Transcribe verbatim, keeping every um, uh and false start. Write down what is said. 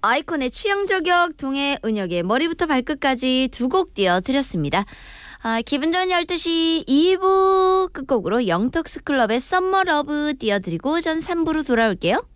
아이콘의 취향 저격, 동해 은혁의 머리부터 발끝까지 두 곡 띄워드렸습니다. 아, 기분 좋은 열두 시 이 부 끝곡으로 영턱스 클럽의 썸머 러브 띄워드리고 전 삼 부로 돌아올게요.